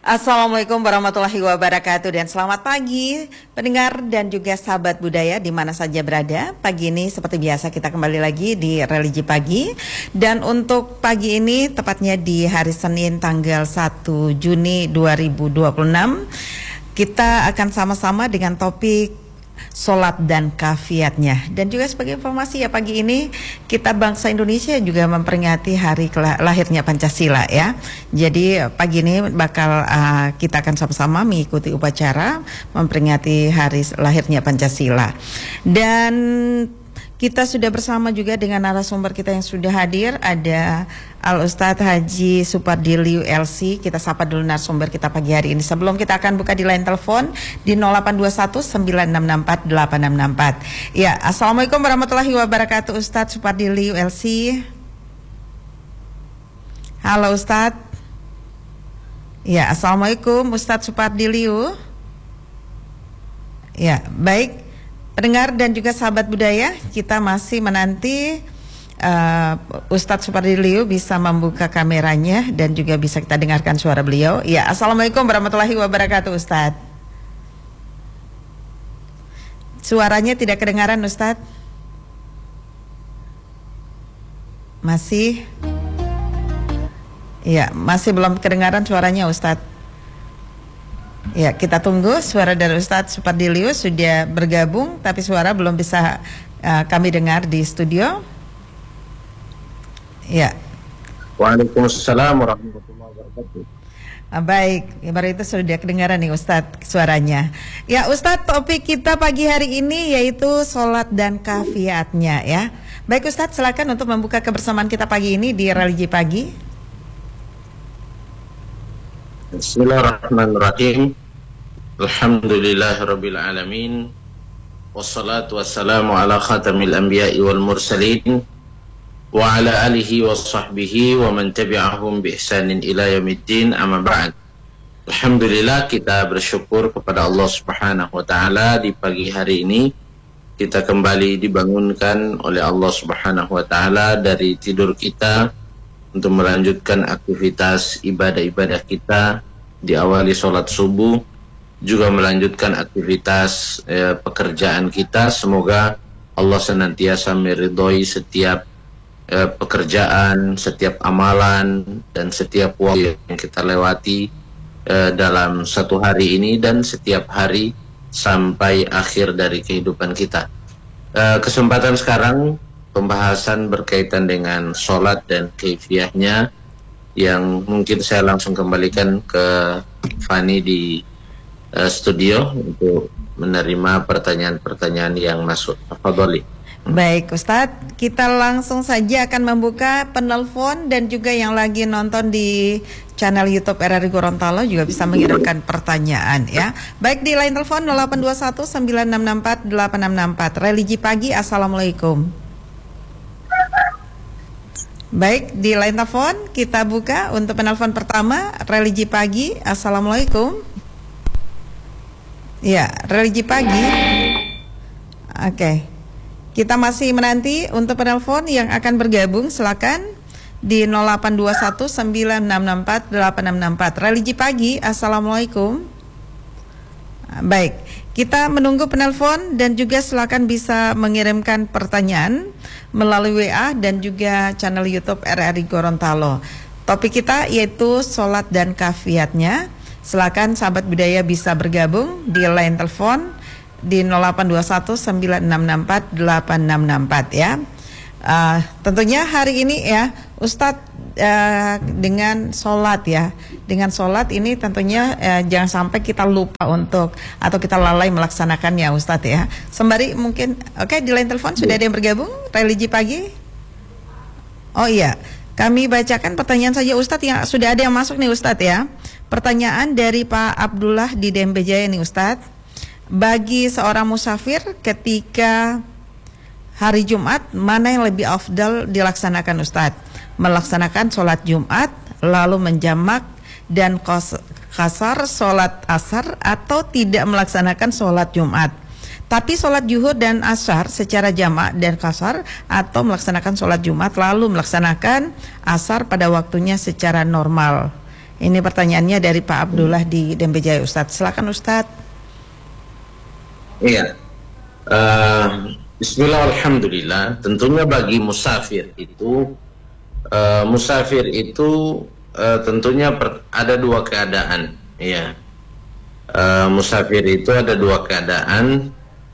Assalamualaikum warahmatullahi wabarakatuh dan selamat pagi pendengar dan juga sahabat budaya di mana saja berada. Pagi ini seperti biasa kita kembali lagi di Religi Pagi. Dan untuk pagi ini tepatnya di hari Senin tanggal 1 Juni 2026 kita akan sama-sama dengan topik sholat dan kafiatnya. Dan juga sebagai informasi ya, pagi ini kita bangsa Indonesia juga memperingati hari lahirnya Pancasila ya. Jadi pagi ini bakal kita akan sama-sama mengikuti upacara memperingati hari lahirnya Pancasila. Dan kita sudah bersama juga dengan narasumber kita yang sudah hadir. Ada Al-Ustadz Haji Supardiliu LC. Kita sapa dulu narasumber kita pagi hari ini. Sebelum kita akan buka di line telepon di 0821 9664 8664. Ya, Assalamualaikum warahmatullahi wabarakatuh Ustadz Supardiliu LC. Halo Ustadz. Ya, Assalamualaikum Ustadz Supardiliu. Ya, baik. Pendengar dan juga sahabat budaya, kita masih menanti Ustadz Supardiliu bisa membuka kameranya dan juga bisa kita dengarkan suara beliau. Ya, Assalamualaikum warahmatullahi wabarakatuh Ustadz. Suaranya tidak kedengaran Ustadz. Masih? Ya, masih belum kedengaran suaranya Ustadz. Ya, kita tunggu suara dari Ustadz Supardiliu sudah bergabung, tapi suara belum bisa kami dengar di studio. Ya. Waalaikumsalam warahmatullahi wabarakatuh. Baik, ya, baru itu sudah kedengaran nih Ustadz suaranya. Ya Ustadz, topik kita pagi hari ini yaitu sholat dan kafiatnya ya. Baik Ustadz, silakan untuk membuka kebersamaan kita pagi ini di Religi Pagi. Bismillahirrahmanirrahim. Alhamdulillahirabbil alamin. Wassalatu wassalamu ala khatamil anbiya'i wal mursalin wa ala alihi wa sahbihi wa man tabi'ahum bi ihsanin ila yaumiddin, amma ba'd. Alhamdulillah, kita bersyukur kepada Allah Subhanahu wa taala di pagi hari ini kita kembali dibangunkan oleh Allah Subhanahu wa taala dari tidur kita untuk melanjutkan aktivitas ibadah-ibadah kita, diawali sholat subuh, juga melanjutkan aktivitas pekerjaan kita. Semoga Allah senantiasa meridhoi setiap pekerjaan, setiap amalan, dan setiap waktu yang kita lewati dalam satu hari ini dan setiap hari sampai akhir dari kehidupan kita. Kesempatan sekarang pembahasan berkaitan dengan sholat dan kaifiyahnya yang mungkin saya langsung kembalikan ke Fani di studio untuk menerima pertanyaan-pertanyaan yang masuk. Tafadhali. Baik Ustadz, kita langsung saja akan membuka penelpon dan juga yang lagi nonton di channel YouTube RRI Gorontalo juga bisa mengirimkan pertanyaan ya. Baik, di line telepon 0821 9664 8664. Religi Pagi, Assalamualaikum. Baik, di line telepon kita buka untuk penelpon pertama. Religi Pagi, Assalamualaikum. Ya, Religi Pagi. Oke, kita masih menanti untuk penelpon yang akan bergabung. Silakan di 0821 9664 8664. Religi Pagi, Assalamualaikum. Baik, kita menunggu penelpon dan juga silakan bisa mengirimkan pertanyaan melalui WA dan juga channel YouTube RRI Gorontalo. Topik kita yaitu sholat dan kafiatnya. Silakan sahabat budaya bisa bergabung di line telepon di 0821 9664 8664 ya. Tentunya hari ini ya Ustadz dengan sholat ya. Dengan sholat ini tentunya jangan sampai kita lupa untuk atau kita lalai melaksanakannya Ustadz ya. Sembari mungkin di line telepon sudah ada yang bergabung. Religi Pagi. Oh iya, kami bacakan pertanyaan saja Ustadz yang sudah ada yang masuk nih Ustadz ya. Pertanyaan dari Pak Abdullah di Dembe Jaya nih Ustadz. Bagi seorang musafir ketika hari Jumat, mana yang lebih afdal dilaksanakan Ustadz? Melaksanakan sholat Jumat, lalu menjamak dan kasar sholat asar, atau tidak melaksanakan sholat Jumat tapi sholat zuhur dan asar secara jamak dan kasar, atau melaksanakan sholat Jumat lalu melaksanakan asar pada waktunya secara normal. Ini pertanyaannya dari Pak Abdullah di Dembe Jaya, Ustadz. Silakan Ustadz. Iya. Bismillah, alhamdulillah. Tentunya bagi musafir itu tentunya ada dua keadaan. Ya. Musafir itu ada dua keadaan.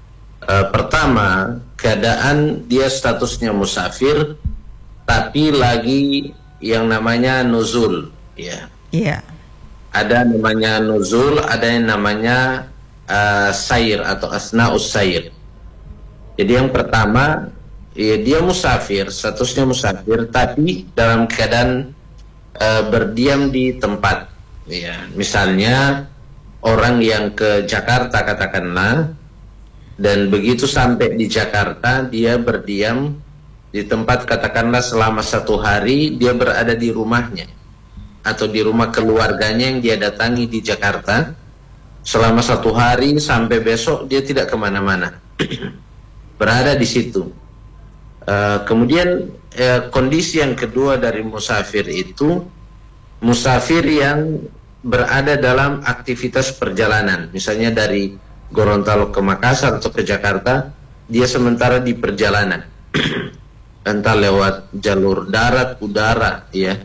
Pertama, keadaan dia statusnya musafir, tapi lagi yang namanya nuzul. Ya. Iya. Ada namanya nuzul, ada yang namanya sair atau asnaus sair. Jadi yang pertama, ya, dia musafir, statusnya musafir, tapi dalam keadaan berdiam di tempat. Ya, misalnya orang yang ke Jakarta katakanlah, dan begitu sampai di Jakarta dia berdiam di tempat katakanlah selama 1 hari, dia berada di rumahnya atau di rumah keluarganya yang dia datangi di Jakarta selama 1 hari sampai besok, dia tidak kemana-mana. Berada di situ. Kemudian kondisi yang kedua dari musafir itu musafir yang berada dalam aktivitas perjalanan, misalnya dari Gorontalo ke Makassar atau ke Jakarta, dia sementara di perjalanan, entah lewat jalur darat, udara, ya.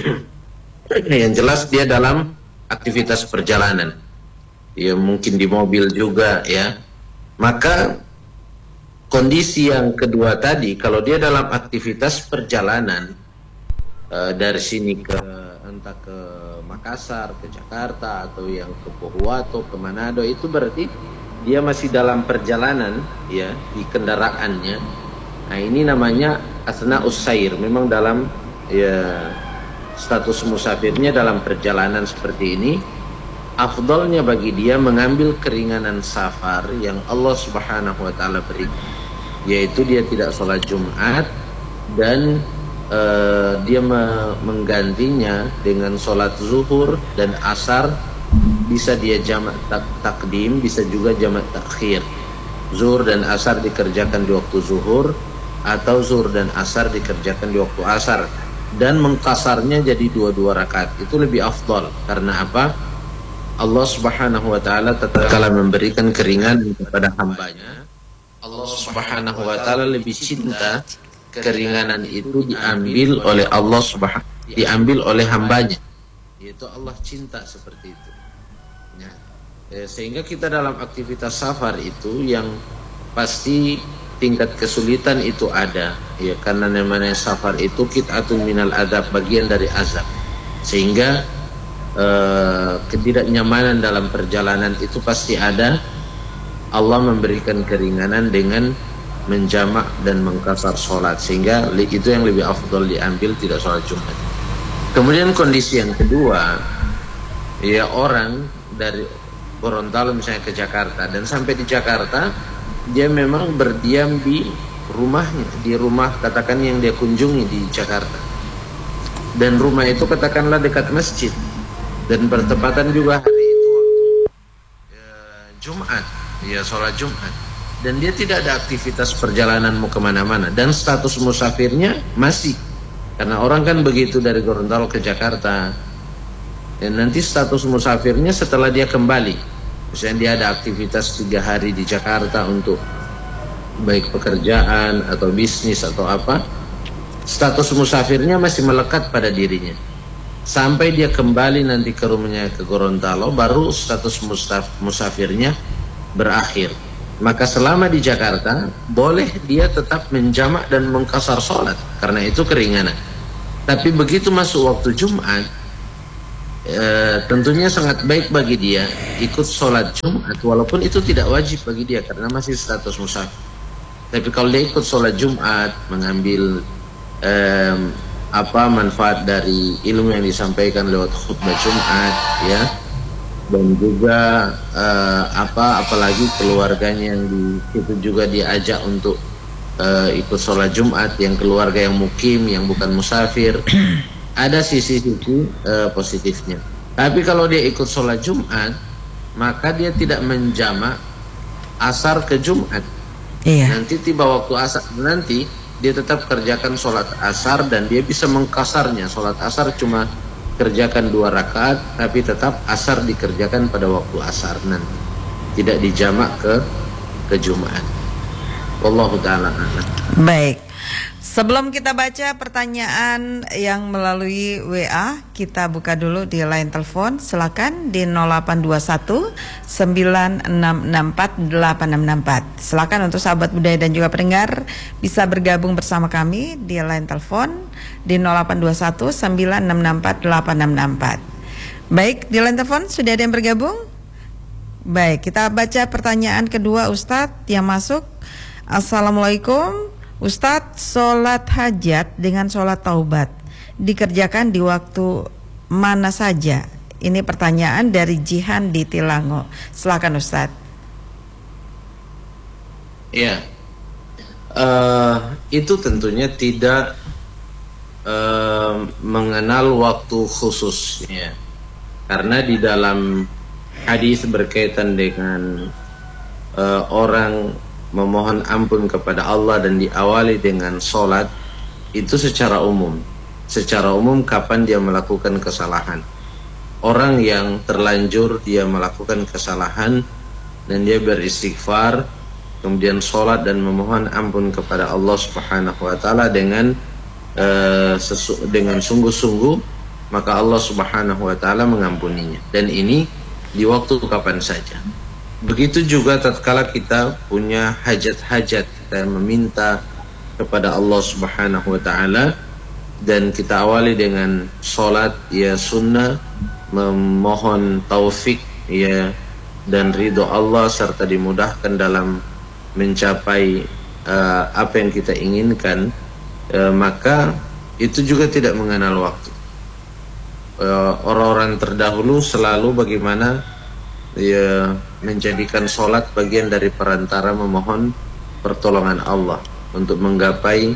Yang jelas dia dalam aktivitas perjalanan, ya, mungkin di mobil juga, ya. Maka kondisi yang kedua tadi, kalau dia dalam aktivitas perjalanan dari sini ke entah ke Makassar, ke Jakarta, atau yang ke Purwato, ke Manado, itu berarti dia masih dalam perjalanan, ya, di kendaraannya. Nah, ini namanya asnaus sair, memang dalam, ya, status musafirnya dalam perjalanan seperti ini. Afdalnya bagi dia mengambil keringanan safar yang Allah Subhanahu wa Ta'ala beri, yaitu dia tidak sholat Jumat dan dia menggantinya dengan sholat zuhur dan asar. Bisa dia jamak takdim, bisa juga jamak takhir. Zuhur dan asar dikerjakan di waktu zuhur, atau zuhur dan asar dikerjakan di waktu asar, dan mengkasarnya jadi 2 rakaat. Itu lebih afdal. Karena apa? Allah Subhanahu wa Ta'ala tatkala memberikan keringanan kepada hambanya, Allah Subhanahu wa Ta'ala lebih cinta keringanan itu diambil oleh Allah diambil oleh hambanya, yaitu Allah cinta seperti itu, ya. Sehingga kita dalam aktivitas safar itu yang pasti tingkat kesulitan itu ada, ya, karena namanya safar itu qit'atun minal azab, bagian dari azab, sehingga ketidaknyamanan dalam perjalanan itu pasti ada. Allah memberikan keringanan dengan menjamak dan mengkasar sholat, sehingga itu yang lebih afdal diambil, tidak sholat Jumat. Kemudian kondisi yang kedua, ya, orang dari Gorontalo misalnya ke Jakarta, dan sampai di Jakarta dia memang berdiam di rumahnya, di rumah katakan yang dia kunjungi di Jakarta, dan rumah itu katakanlah dekat masjid, dan bertepatan juga hari itu waktu Jumat, ya, sholat Jumat, dan dia tidak ada aktivitas perjalanan mau kemana-mana, dan status musafirnya masih, karena orang kan begitu dari Gorontalo ke Jakarta, dan nanti status musafirnya setelah dia kembali, misalnya dia ada aktivitas 3 hari di Jakarta untuk baik pekerjaan atau bisnis atau apa, status musafirnya masih melekat pada dirinya sampai dia kembali nanti ke rumahnya ke Gorontalo, baru status musafirnya berakhir. Maka selama di Jakarta boleh dia tetap menjamak dan mengkasar sholat, karena itu keringanan. Tapi begitu masuk waktu Jumat, tentunya sangat baik bagi dia ikut sholat Jumat, walaupun itu tidak wajib bagi dia karena masih status musafir. Tapi kalau dia ikut sholat Jumat, mengambil manfaat dari ilmu yang disampaikan lewat khutbah Jumat, ya, dan juga apalagi keluarganya yang di situ juga diajak untuk ikut sholat Jumat, yang keluarga yang mukim, yang bukan musafir, ada sisi-sisi positifnya. Tapi kalau dia ikut sholat Jumat, maka dia tidak menjamak asar ke Jumat. Iya. Nanti tiba waktu asar, nanti dia tetap kerjakan sholat asar dan dia bisa mengkasarnya. Sholat asar cuma kerjakan 2 rakaat, tapi tetap asar dikerjakan pada waktu asar nanti, tidak dijamak ke Jumat. Wallahu ta'ala a'lam. Baik. Sebelum kita baca pertanyaan yang melalui WA, kita buka dulu di line telepon. Silakan di 0821 9664 8664. Silakan untuk sahabat budaya dan juga pendengar bisa bergabung bersama kami di line telepon di 0821 9664 8664. Baik, di line telepon sudah ada yang bergabung? Baik, kita baca pertanyaan kedua Ustadz yang masuk. Assalamualaikum Ustadz, sholat hajat dengan sholat taubat dikerjakan di waktu mana saja? Ini pertanyaan dari Jihan di Tilango. Silakan Ustadz. Ya, itu tentunya tidak mengenal waktu khusus, ya. Karena di dalam hadis berkaitan dengan orang memohon ampun kepada Allah dan diawali dengan sholat, itu secara umum. Secara umum kapan dia melakukan kesalahan. Orang yang terlanjur dia melakukan kesalahan dan dia beristighfar, kemudian sholat dan memohon ampun kepada Allah Subhanahu wa taala dengan sungguh-sungguh, maka Allah Subhanahu wa taala mengampuninya. Dan ini di waktu kapan saja. Begitu juga tatkala kita punya hajat-hajat, kita meminta kepada Allah Subhanahu wa taala dan kita awali dengan sholat ya sunnah, memohon taufik ya dan ridho Allah serta dimudahkan dalam mencapai apa yang kita inginkan, maka itu juga tidak mengenal waktu. Orang-orang terdahulu selalu bagaimana ya menjadikan sholat bagian dari perantara memohon pertolongan Allah untuk menggapai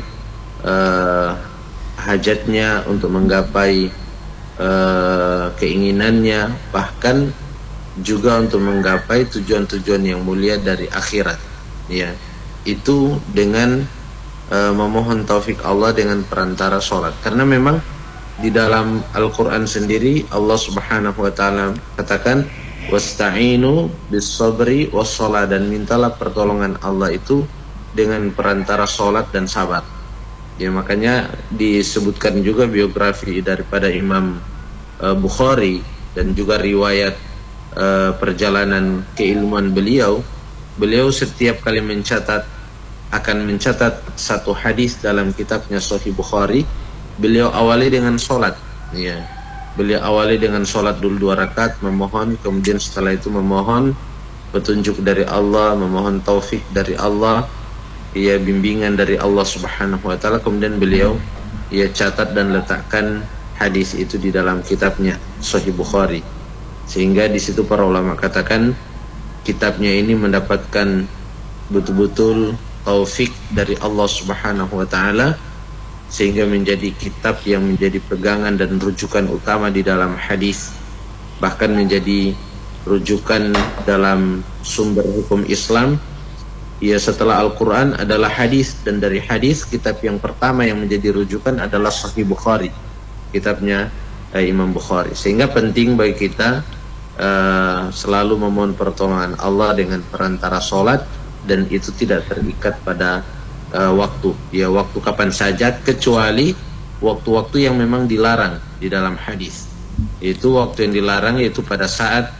hajatnya, untuk menggapai keinginannya, bahkan juga untuk menggapai tujuan-tujuan yang mulia dari akhirat, ya. Itu dengan memohon taufik Allah dengan perantara sholat. Karena memang di dalam Al-Quran sendiri Allah Subhanahu wa taala katakan wasta'inu bis-sabri was-shalah, dan mintalah pertolongan Allah itu dengan perantara sholat dan sabar. Ya, makanya disebutkan juga biografi daripada Imam Bukhari dan juga riwayat perjalanan keilmuan beliau. Beliau setiap kali akan mencatat satu hadis dalam kitabnya Sahih Bukhari, beliau awali dengan sholat, ya. Beliau awali dengan sholat dulu 2 rakaat, memohon, kemudian setelah itu memohon petunjuk dari Allah, memohon taufik dari Allah, ya, bimbingan dari Allah Subhanahu wa taala. Kemudian beliau ya catat dan letakkan hadis itu di dalam kitabnya Sahih Bukhari. Sehingga di situ para ulama katakan kitabnya ini mendapatkan betul-betul taufik dari Allah Subhanahu wa taala, sehingga menjadi kitab yang menjadi pegangan dan rujukan utama di dalam hadis, bahkan menjadi rujukan dalam sumber hukum Islam. Ya, setelah Al-Quran adalah hadis, dan dari hadis kitab yang pertama yang menjadi rujukan adalah Sahih Bukhari, kitabnya Imam Bukhari. Sehingga penting bagi kita selalu memohon pertolongan Allah dengan perantara sholat, dan itu tidak terikat pada waktu, ya, waktu kapan saja, kecuali waktu-waktu yang memang dilarang di dalam hadis. Itu waktu yang dilarang yaitu pada saat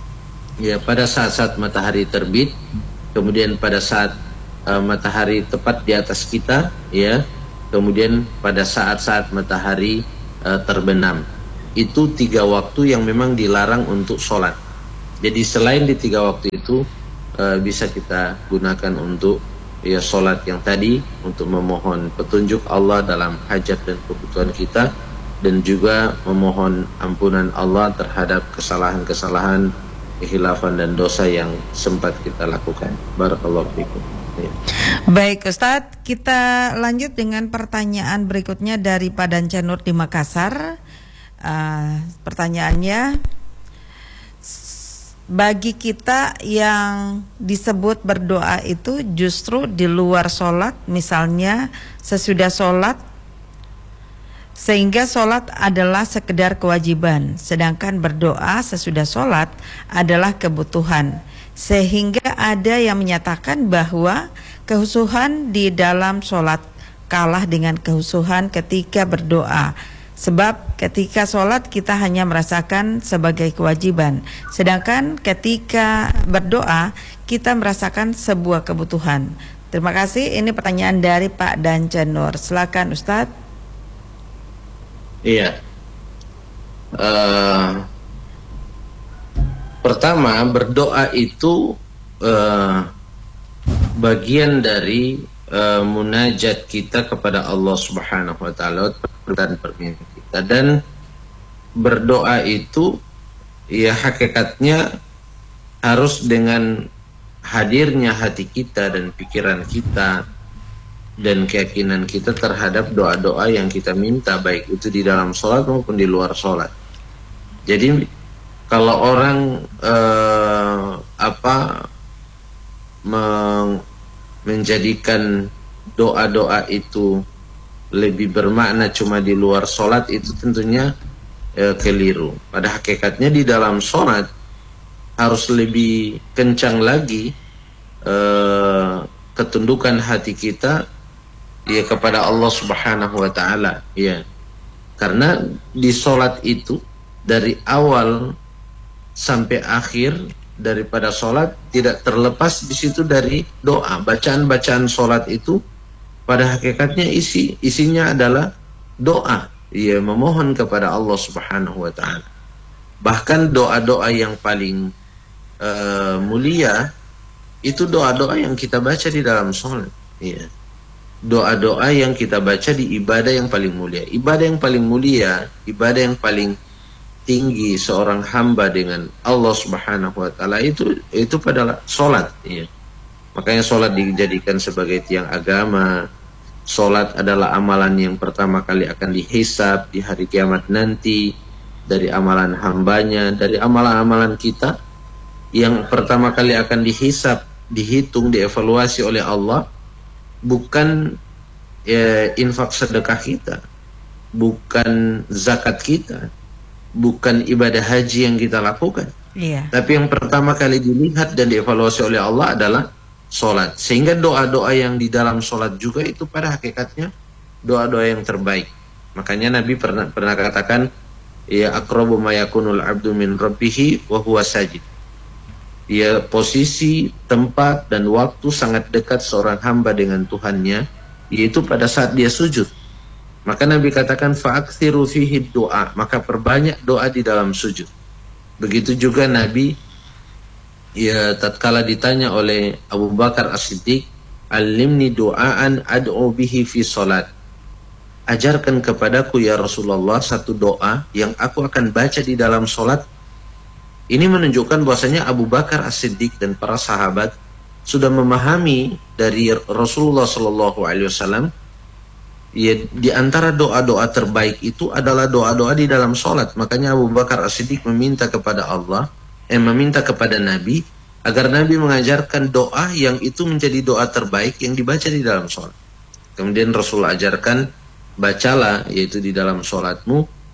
matahari terbit, kemudian pada saat matahari tepat di atas kita, ya, kemudian pada saat-saat matahari terbenam. Itu 3 waktu yang memang dilarang untuk sholat. Jadi selain di 3 waktu itu bisa kita gunakan untuk ya sholat yang tadi, untuk memohon petunjuk Allah dalam hajat dan kebutuhan kita, dan juga memohon ampunan Allah terhadap kesalahan-kesalahan, kekhilafan dan dosa yang sempat kita lakukan. Barakallahu fikum. Ya. Baik Ustadz, kita lanjut dengan pertanyaan berikutnya dari Padan Cenur di Makassar. Pertanyaannya, bagi kita yang disebut berdoa itu justru di luar sholat, misalnya sesudah sholat sehingga sholat adalah sekedar kewajiban, sedangkan berdoa sesudah sholat adalah kebutuhan. Sehingga ada yang menyatakan bahwa kehusuhan di dalam sholat kalah dengan kehusuhan ketika berdoa. Sebab ketika sholat kita hanya merasakan sebagai kewajiban, sedangkan ketika berdoa kita merasakan sebuah kebutuhan. Terima kasih. Ini pertanyaan dari Pak Dancenur. Silakan Ustadz. Iya. Pertama, berdoa itu bagian dari munajat kita kepada Allah Subhanahu wa taala dan permintaan kita. Dan berdoa itu ya hakikatnya harus dengan hadirnya hati kita dan pikiran kita dan keyakinan kita terhadap doa-doa yang kita minta, baik itu di dalam sholat maupun di luar sholat. Jadi kalau orang menjadikan doa-doa itu lebih bermakna cuma di luar sholat, itu tentunya keliru. Pada hakikatnya di dalam sholat harus lebih kencang lagi ketundukan hati kita ya kepada Allah Subhanahu wa taala, ya. Karena di sholat itu dari awal sampai akhir daripada sholat tidak terlepas di situ dari doa. Bacaan-bacaan sholat itu pada hakikatnya isinya adalah doa, ya, memohon kepada Allah Subhanahu wa taala. Bahkan doa-doa yang paling mulia itu doa-doa yang kita baca di dalam sholat, ya. Doa-doa yang kita baca di ibadah yang paling mulia. Ibadah yang paling mulia, ibadah yang paling tinggi seorang hamba dengan Allah Subhanahu wa taala itu pada sholat, ya. Makanya sholat dijadikan sebagai tiang agama. Sholat adalah amalan yang pertama kali akan dihisab di hari kiamat nanti. Dari amalan hambanya, dari amalan-amalan kita yang pertama kali akan dihisab, dihitung, dievaluasi oleh Allah, bukan infak sedekah kita, bukan zakat kita, bukan ibadah haji yang kita lakukan. Iya. Tapi yang pertama kali dilihat dan dievaluasi oleh Allah adalah sholat. Sehingga doa-doa yang di dalam sholat juga itu pada hakikatnya doa-doa yang terbaik. Makanya Nabi pernah katakan, ya aqrabu ma yakunul abdu min rabbihi wa huwa sajid. Ya, posisi, tempat, dan waktu sangat dekat seorang hamba dengan Tuhannya, yaitu pada saat dia sujud. Maka Nabi katakan fa'akthiru fihi doa, maka perbanyak doa di dalam sujud. Begitu juga Nabi, ya, tatkala ditanya oleh Abu Bakar As-Siddiq, alimni doaan ad'u bihi fi salat. Ajarkan kepadaku ya Rasulullah satu doa yang aku akan baca di dalam salat. Ini menunjukkan bahwasanya Abu Bakar As-Siddiq dan para sahabat sudah memahami dari Rasulullah SAW, ya, di antara doa-doa terbaik itu adalah doa-doa di dalam sholat. Makanya Abu Bakar As-Siddiq meminta kepada Allah, meminta kepada Nabi agar Nabi mengajarkan doa yang itu menjadi doa terbaik yang dibaca di dalam sholat. Kemudian Rasul ajarkan, bacalah, yaitu di dalam sholatmu,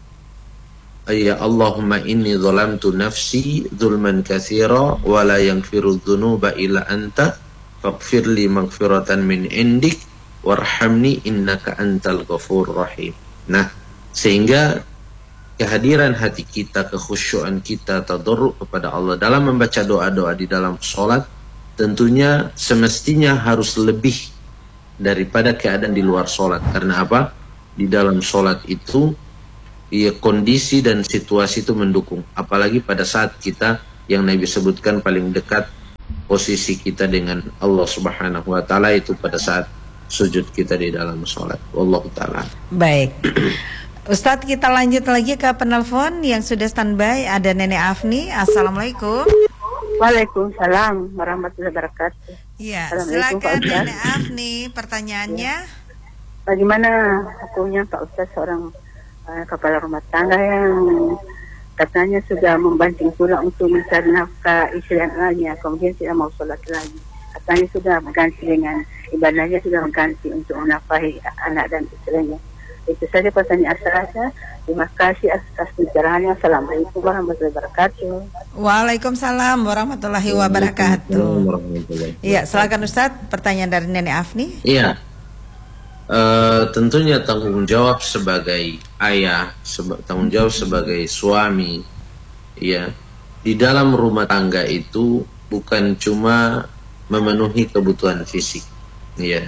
ya Allahumma inni zalamtu nafsi zulman katsira wa la yaghfiru dzunuba illa anta faghfirli maghfiratan min indik warhamni innaka antal ghafurur rahim. Nah, sehingga kehadiran hati kita, kekhusyuan kita, tadarruk kepada Allah dalam membaca doa-doa di dalam sholat tentunya semestinya harus lebih daripada keadaan di luar sholat. Karena apa? Di dalam sholat itu ya, kondisi dan situasi itu mendukung. Apalagi pada saat kita yang Nabi sebutkan paling dekat posisi kita dengan Allah Subhanahu wa taala itu pada saat sujud kita di dalam sholat. Wallahu taala. Baik. Ustadz, kita lanjut lagi ke penelpon yang sudah standby. Ada Nenek Afni. Assalamualaikum. Waalaikumsalam warahmatullahi wabarakatuh. Iya, silakan Nenek Afni, pertanyaannya. Bagaimana hukumnya Pak Ustadz seorang kepala rumah tangga yang katanya sudah membanting tulang untuk mencari nafkah istri anaknya, kemudian tidak mau sholat lagi. Katanya sudah berganti dengan ibadahnya, sudah berganti untuk menafkahi anak dan istrinya. Itu saja pertanyaan saya. Terima kasih atas pencerahannya. Assalamualaikum warahmatullahi wabarakatuh. Waalaikumsalam warahmatullahi wabarakatuh. Iya, silakan Ustadz, pertanyaan dari Nenek Afni. Iya, tentunya tanggung jawab sebagai ayah, tanggung jawab sebagai suami, ya, di dalam rumah tangga itu bukan cuma memenuhi kebutuhan fisik, ya,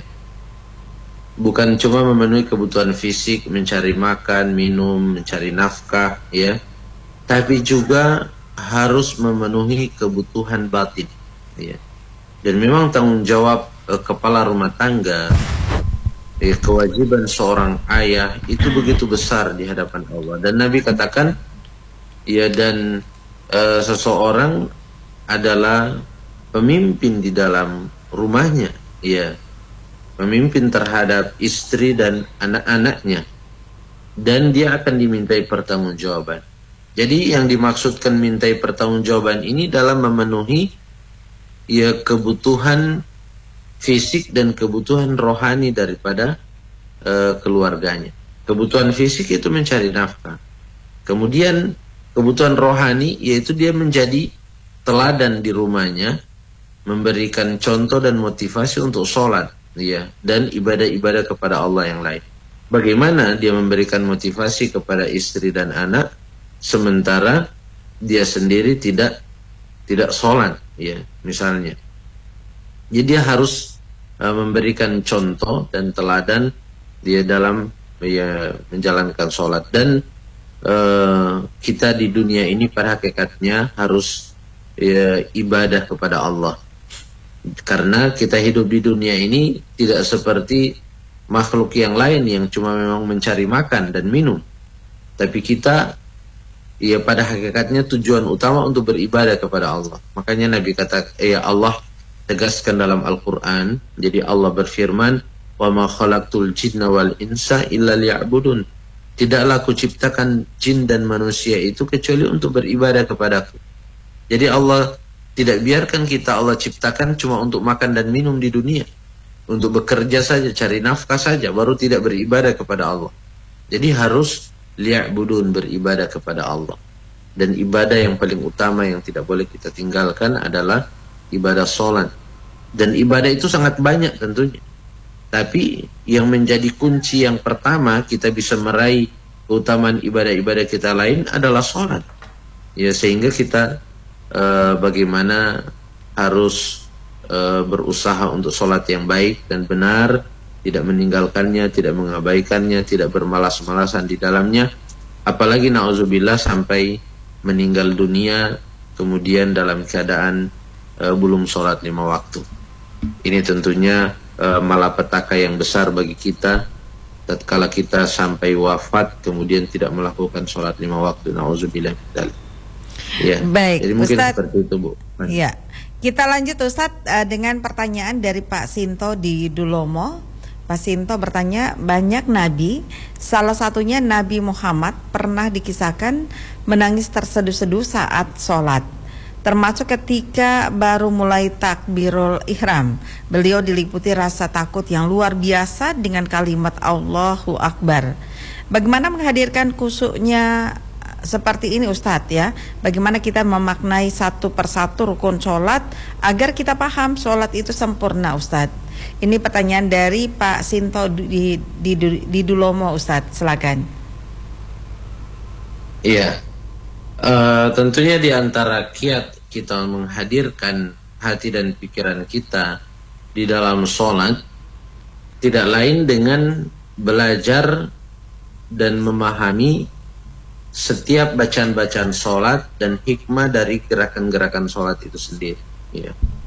bukan cuma memenuhi kebutuhan fisik, mencari makan, minum, mencari nafkah, ya, tapi juga harus memenuhi kebutuhan batin, ya. Dan memang tanggung jawab kepala rumah tangga, kewajiban seorang ayah itu begitu besar di hadapan Allah. Dan Nabi katakan, ya, dan seseorang adalah pemimpin di dalam rumahnya, ya, pemimpin terhadap istri dan anak-anaknya, dan dia akan dimintai pertanggungjawaban. Jadi yang dimaksudkan mintai pertanggungjawaban ini dalam memenuhi, ya, kebutuhan fisik dan kebutuhan rohani daripada keluarganya. Kebutuhan fisik itu mencari nafkah. Kemudian kebutuhan rohani yaitu dia menjadi teladan di rumahnya, memberikan contoh dan motivasi untuk sholat, ya, dan ibadah-ibadah kepada Allah yang lain. Bagaimana dia memberikan motivasi kepada istri dan anak sementara dia sendiri tidak sholat, ya, misalnya. Jadi dia harus memberikan contoh dan teladan dia dalam, ya, menjalankan sholat. Dan kita di dunia ini pada hakikatnya harus, ya, ibadah kepada Allah. Karena kita hidup di dunia ini tidak seperti makhluk yang lain yang cuma memang mencari makan dan minum. Tapi kita, ya, pada hakikatnya tujuan utama untuk beribadah kepada Allah. Makanya Nabi kata, ya, Allah tegaskan dalam Al-Quran. Jadi Allah berfirman, wa ma khalaqtul jinna wal insa illa liya'budun. Tidaklah aku ciptakan jin dan manusia itu kecuali untuk beribadah kepadaku. Jadi Allah tidak biarkan kita, Allah ciptakan cuma untuk makan dan minum di dunia, untuk bekerja saja, cari nafkah saja, baru tidak beribadah kepada Allah. Jadi harus liya'budun, beribadah kepada Allah. Dan ibadah yang paling utama yang tidak boleh kita tinggalkan adalah ibadah sholat. Dan ibadah itu sangat banyak tentunya. Tapi yang menjadi kunci yang pertama kita bisa meraih keutamaan ibadah-ibadah kita lain adalah sholat. Ya, sehingga kita bagaimana harus berusaha untuk sholat yang baik dan benar, tidak meninggalkannya, tidak mengabaikannya, tidak bermalas-malasan di dalamnya. Apalagi na'udzubillah sampai meninggal dunia kemudian dalam keadaan belum sholat 5 waktu. Ini tentunya malapetaka yang besar bagi kita tatkala kita sampai wafat kemudian tidak melakukan sholat 5 waktu. Na'udzubillah. Ya. Baik, jadi mungkin Ustadz, seperti itu, Bu. Ya, kita lanjut Ustadz dengan pertanyaan dari Pak Sinto di Dulomo. Pak Sinto bertanya, banyak nabi, salah satunya Nabi Muhammad pernah dikisahkan menangis terseduh-seduh saat sholat, termasuk ketika baru mulai takbirul ihram. Beliau diliputi rasa takut yang luar biasa dengan kalimat Allahu Akbar. Bagaimana menghadirkan khusyuknya seperti ini Ustadz, ya? Bagaimana kita memaknai satu persatu rukun sholat agar kita paham sholat itu sempurna, Ustadz? Ini pertanyaan dari Pak Sinto di Dulomo, Ustadz. Silakan. Iya, tentunya di antara kiat kita menghadirkan hati dan pikiran kita di dalam sholat tidak lain dengan belajar dan memahami setiap bacaan-bacaan sholat dan hikmah dari gerakan-gerakan sholat itu sendiri, ya.